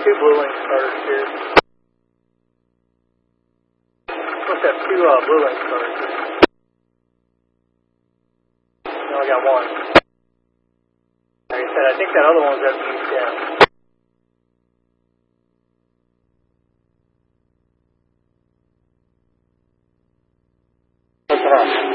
two blue link starters here. Supposed to have two blue link starters here. No, I got one. Like I said, I think that other one's at used down. What's up?